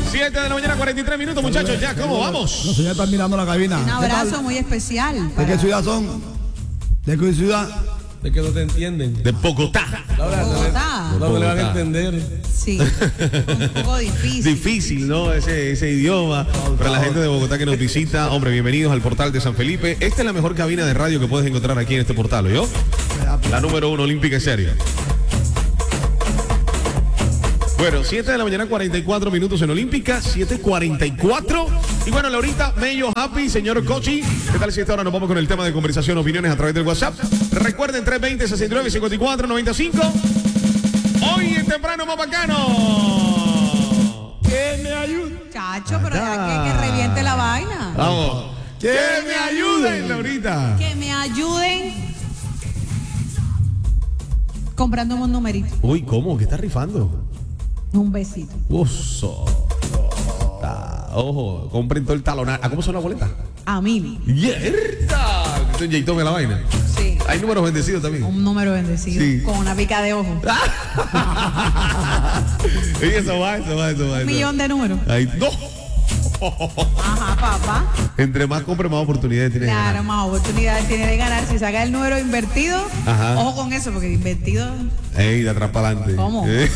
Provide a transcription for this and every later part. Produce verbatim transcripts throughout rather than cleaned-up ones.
siete de la mañana, cuarenta y tres minutos, muchachos. Ya, ¿cómo vamos? Los señores están mirando la cabina. Un abrazo muy especial. ¿De qué ciudad son? ¿De qué ciudad? Es que no te entienden. De Bogotá. Bogotá. No me le van a entender. Sí, un poco difícil. Difícil, ¿no? Ese, ese idioma. Para la gente de Bogotá que nos visita, hombre, bienvenidos al portal de San Felipe. Esta es la mejor cabina de radio que puedes encontrar aquí en este portal, ¿oyó? La número uno, olímpica y seria. Bueno, siete de la mañana, cuarenta y cuatro minutos en Olímpica, siete cuarenta y cuatro. Y bueno, Laurita, Mello, Happy, señor Cochi. ¿Qué tal si esta hora nos vamos con el tema de conversación, opiniones a través del WhatsApp? Recuerden, tres veinte, sesenta y nueve, cincuenta y cuatro, noventa y cinco. Hoy en temprano más bacano. Que me ayude. Chacho, pero ya que, que reviente la vaina. Vamos. Que me ayuden, Laurita. Que me ayuden comprándome un numerito. Uy, ¿cómo? ¿Qué está rifando? Un besito. Uso. Ojo, compren todo el talonario. ¿A cómo son las boletas? A mí. ¡Yerta! Esto es Jayton en la vaina. Sí. Hay números bendecidos también. Un número bendecido. Sí. Con una pica de ojo. Y eso va, eso va, eso va. Un millón de números. Ahí, no. Ajá, papá. Entre más compre, más oportunidades tiene de Claro, ganar. más oportunidades tiene de ganar. Si saca el número invertido, Ajá. ojo con eso, porque invertido. Ey, de atrás para adelante. ¿Cómo? Eh.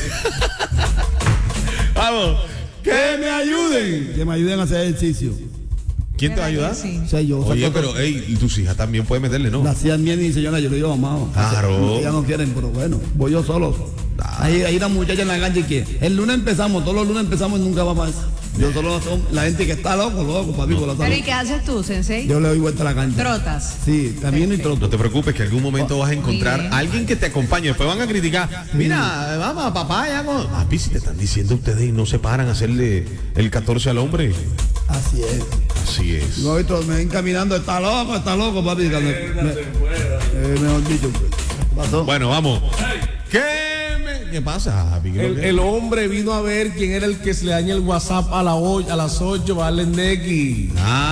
Vamos. Que me ayuden. Que me ayuden a hacer ejercicio. ¿Quién te va a ayudar? Sí. O sea, yo. Oye, saco- pero, ey, y tus hijas también pueden meterle, ¿no? La hacían bien y señora, yo le digo, mamá. Claro. Ellas no quieren, pero bueno, voy yo solo. Ahí, ahí la muchacha en la cancha y que el lunes empezamos, todos los lunes empezamos y nunca va más. Yo solo son la gente que está loco, loco, papi, con la Pero salud. ¿y qué haces tú, Sensei? Yo le doy vuelta a la cancha. Trotas. Sí, camino y No troto. te preocupes, que en algún momento vas a encontrar Bien. a alguien que te acompañe. Después van a criticar. Mira, vamos, papá, ya con... Papi, si te están diciendo ustedes y no se paran a hacerle el catorce al hombre. Así es. Así es. Luego otros me ven caminando, está loco, está loco, papi. Me, me- eh, mejor dicho, ¿qué pasó? Bueno, vamos. ¿Qué, me- ¿Qué pasa, Javi? ¿Qué es lo El, que- el hombre vino a ver quién era el que se le daña el WhatsApp a, la o- a las ocho para darle neki.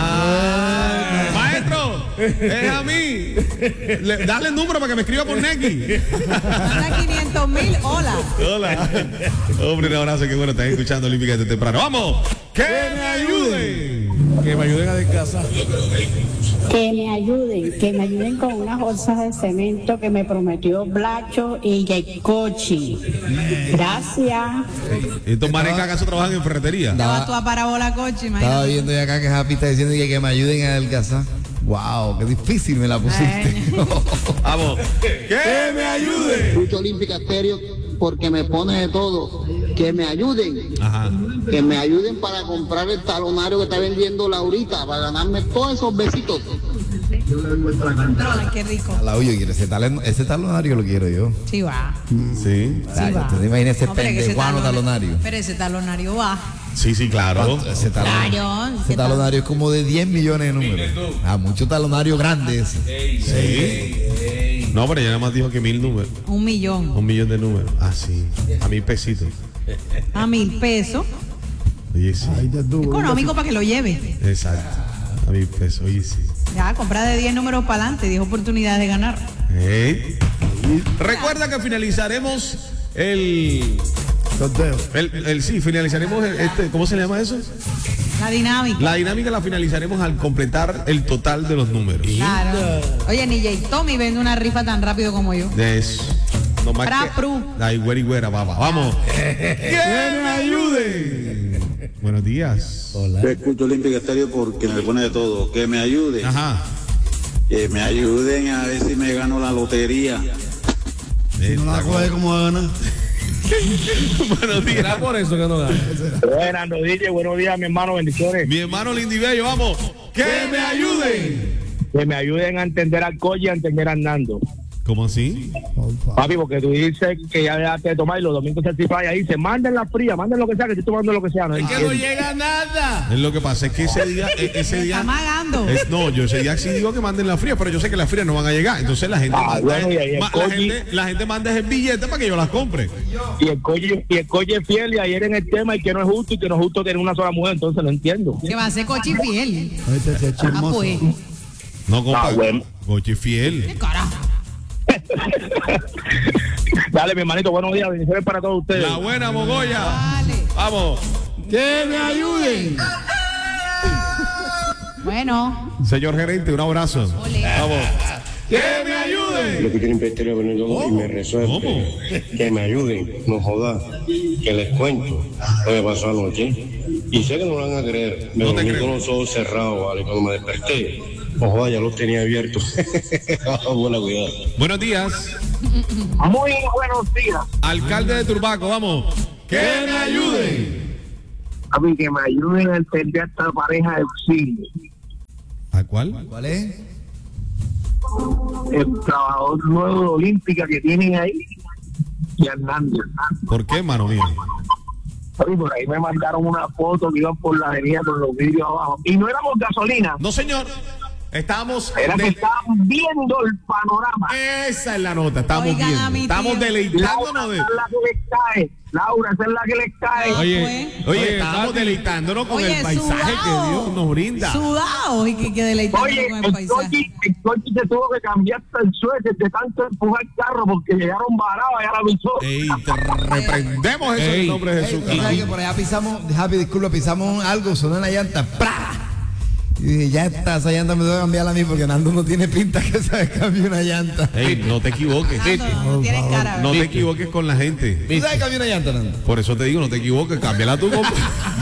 Ah, maestro, es a mí. Le- dale el número para que me escriba por Neki. Manda quinientos mil, hola. Hola. Hombre, un abrazo, qué bueno, estás escuchando Olímpica desde temprano. ¡Vamos! ¡Que me ayuden! Que me ayuden a descansar. Que me ayuden, que me ayuden con unas bolsas de cemento que me prometió Blacho y Yaicochi. Gracias. ¿Estos manes que acaso trabajan en ferretería? Ya vas tú a parabola coche, Estaba imagínate. viendo ya acá que Happy está diciendo que, que me ayuden a adelgazar. Wow, qué difícil me la pusiste. Vamos. ¡Que me ayuden! Escucho Olímpica Estéreo porque me pone de todo. Que me ayuden. Ajá. Que me ayuden para comprar el talonario que está vendiendo Laurita, para ganarme todos esos besitos. Ay, qué rico. La yo quiero ese, talen- ese talonario lo quiero yo. Sí va. Sí. Ay, va. ¿Usted te imagina ese No, pero que ese pendejuano talon- talonario? Pero ese talonario va. Sí, sí, claro. Ese talonario, Claro. ese talonario es como de diez millones de números. Ah, muchos talonarios grandes. Sí. No, pero ella nada más dijo que mil números. Un millón. Un millón de números. Ah, sí. A mil pesitos. A mil pesos. Oye, sí. Ahí te tuvo. Económico para que lo lleve. Exacto. A mil pesos. Oye, sí. Ya, compra de diez números para adelante, diez oportunidades de ganar. Ey. Recuerda que finalizaremos el, Sorteo. el, el- sí, finalizaremos el- este, ¿cómo se llama eso? La dinámica. La dinámica la finalizaremos al completar el total de los números. Claro. Oye, ni Jay Tommy vende una rifa tan rápido como yo. De eso. No más Pra, que- pru. Ay, güera y güera, papá. Vamos. ¡Que me ayuden! Buenos días. Yo escucho Olímpica Estéreo porque me pone de todo. Que me ayuden. Ajá. Que me ayuden a ver si me gano la lotería. Si no la coge, ¿cómo va a ganar? Buenos días. ¿Será por eso que no da? Buenas noches, buenos días, mi hermano, bendiciones. Mi hermano Lindy Bello, vamos. ¡Que me ayuden! Que me ayuden a entender al Coche y a entender a Hernando. ¿Cómo así? Por favor. Papi, porque tú dices que ya dejaste de tomar y los domingos se cifra y ahí dice, manden la fría, manden lo que sea, que estoy tomando lo que sea. No entiendo. llega nada. Es lo que pasa, es que ese día, e- ese Está día. magando. es- no, yo ese día sí digo que manden las frías, pero yo sé que las frías no van a llegar. Entonces la gente, Ah, manda, bueno, y ahí el ma- la, Koji- gente la gente manda ese billete para que yo las compre. Y el Coche y el Coche es fiel y ayer en el tema y que no es justo y que no es justo tener una sola mujer, entonces no entiendo. Que va a ser coche fiel. Este es Ah, chismoso. pues. No, compa. Ah, bueno. Coche ¿Qué fiel. carajo? Dale, mi hermanito, buenos días, bendiciones para todos ustedes. La buena Mogoya. Dale. Vamos. Que me ayuden. Bueno. Señor gerente, un abrazo. Ole. Vamos. ¡Que me ayuden! Lo que tienen que ponerlo y me resuelve. Que me ayuden, no joda. Que les cuento lo que pasó anoche. Y sé que no lo van a creer. Me No te dormí creo. con los ojos cerrados, ¿vale? Cuando me desperté, no joda, ya los tenía abiertos. Buena cuidado. Buenos días. Muy buenos días. Alcalde de Turbaco, vamos. ¡Que me ayuden! A mí que me ayuden a entender a esta pareja de auxilio. ¿A cuál? ¿Cuál es? El trabajador nuevo de Olímpica que tienen ahí y Hernández. ¿Por qué, mano mía? Oye, por ahí me mandaron una foto que iban por la avenida con los vidrios abajo. Y no éramos gasolina, No, señor. Estábamos. era que de- estaban viendo el panorama. Esa es la nota. Estamos Oigan a viendo. mi Estamos tío. deleitándonos Laura, de. esa es la que les cae. Laura, esa es la que les cae. Oye, Oye, Oye, estábamos Tati. deleitándonos con Oye, el paisaje sudado. que Dios nos brinda. Sudado y que, que deleitando Oye, con el el paisaje. coche, el coche se tuvo que cambiar hasta el suéter de tanto empujar el carro porque llegaron varados y ahora avisó. Ey, te reprendemos eso en el Ey. nombre de Ey, Jesús. ¿tú sabes que por allá pisamos, Happy, disculpa, pisamos algo, sonó en la llanta, ¡pra! Y dije, ya está, esa llanta me debe cambiarla a mí porque Nando no tiene pinta que sabe cambiar una llanta. Ey, no te equivoques. Nando, no tienes cara, No te ¿verdad? equivoques con la gente. ¿Tú sabes cambiar una llanta, Nando? Por eso te digo, no te equivoques. Cámbiala tú, compa.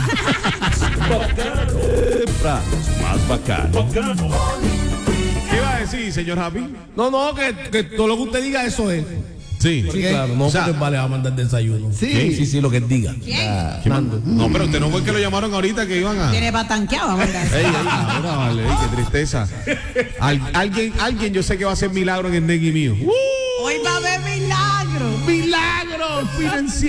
Más bacano. ¿Qué iba a decir, señor Happy? No, no, que, que todo lo que usted diga, eso es. Sí. Sí, claro, no O sea, porque vale a mandar desayuno. Sí. sí, sí, lo que él diga. ¿Quién? Nando. No, pero usted no fue el que lo llamaron ahorita que iban a. Tiene patanqueado, ¿verdad? Ey, ey, ahora vale, ey, qué tristeza. Al- alguien, alguien yo sé que va a hacer milagro en el Negui mío. Hoy va a haber milagro. ¡Milagro financiero!